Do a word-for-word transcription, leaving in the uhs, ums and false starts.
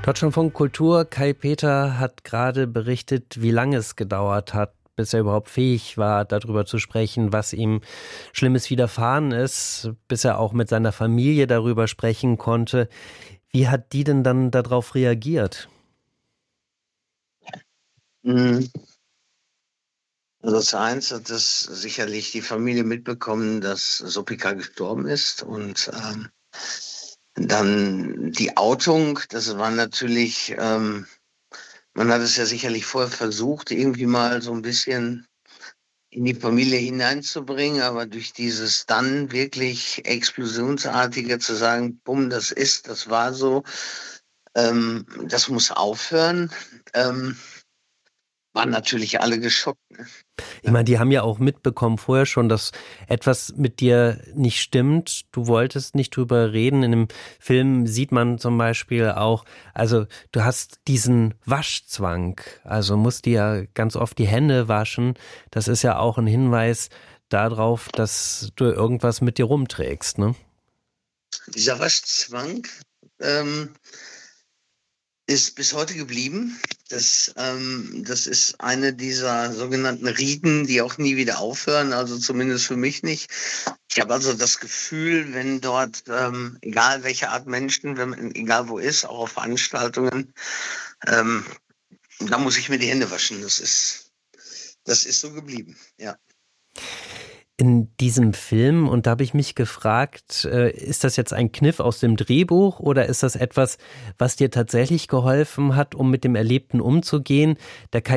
Deutschlandfunk Kultur, Kai Peter hat gerade berichtet, wie lange es gedauert hat, bis er überhaupt fähig war, darüber zu sprechen, was ihm Schlimmes widerfahren ist, bis er auch mit seiner Familie darüber sprechen konnte. Wie hat die denn dann darauf reagiert? Also das eins hat das sicherlich die Familie mitbekommen, dass Sophika gestorben ist, und ähm, dann die Outung, das war natürlich, ähm, man hat es ja sicherlich vorher versucht, irgendwie mal so ein bisschen in die Familie hineinzubringen, aber durch dieses dann wirklich explosionsartige zu sagen, bumm, das ist, das war so, ähm, das muss aufhören, ähm, waren natürlich alle geschockt. Ne? Ich meine, die haben ja auch mitbekommen vorher schon, dass etwas mit dir nicht stimmt. Du wolltest nicht drüber reden. In dem Film sieht man zum Beispiel auch, also du hast diesen Waschzwang, also musst dir ja ganz oft die Hände waschen. Das ist ja auch ein Hinweis darauf, dass du irgendwas mit dir rumträgst, ne? Dieser Waschzwang ähm, ist bis heute geblieben. Das, ähm, das ist eine dieser sogenannten Riten, die auch nie wieder aufhören, also zumindest für mich nicht. Ich habe also das Gefühl, wenn dort, ähm, egal welche Art Menschen, wenn man, egal wo ist, auch auf Veranstaltungen, ähm, da muss ich mir die Hände waschen. Das ist, das ist so geblieben, ja. In diesem Film, und da habe ich mich gefragt, äh, ist das jetzt ein Kniff aus dem Drehbuch oder ist das etwas, was dir tatsächlich geholfen hat, um mit dem Erlebten umzugehen? Der Kai